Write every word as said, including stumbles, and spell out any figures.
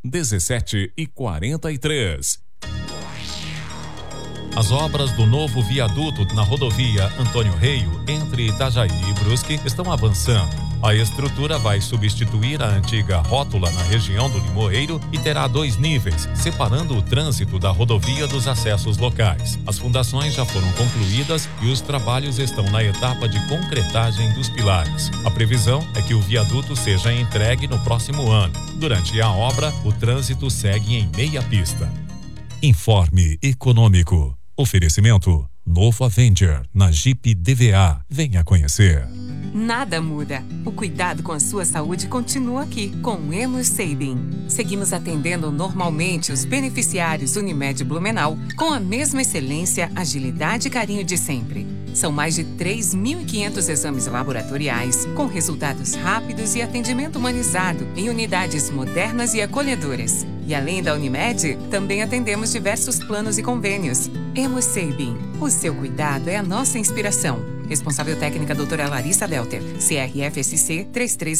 dezessete e quarenta e três. As obras do novo viaduto na rodovia Antônio Reio, entre Itajaí e Brusque, estão avançando. A estrutura vai substituir a antiga rótula na região do Limoeiro e terá dois níveis, separando o trânsito da rodovia dos acessos locais. As fundações já foram concluídas e os trabalhos estão na etapa de concretagem dos pilares. A previsão é que o viaduto seja entregue no próximo ano. Durante a obra, o trânsito segue em meia pista. Informe Econômico. Oferecimento Novo Avenger na Jeep D V A. Venha conhecer. Nada muda. O cuidado com a sua saúde continua aqui, com o Hemus Sabin. Seguimos atendendo normalmente os beneficiários Unimed Blumenau com a mesma excelência, agilidade e carinho de sempre. São mais de três mil e quinhentos exames laboratoriais, com resultados rápidos e atendimento humanizado em unidades modernas e acolhedoras. E além da Unimed, também atendemos diversos planos e convênios. Hemus Sabin. O seu cuidado é a nossa inspiração. Responsável técnica doutora Larissa Delter, C R F S C três três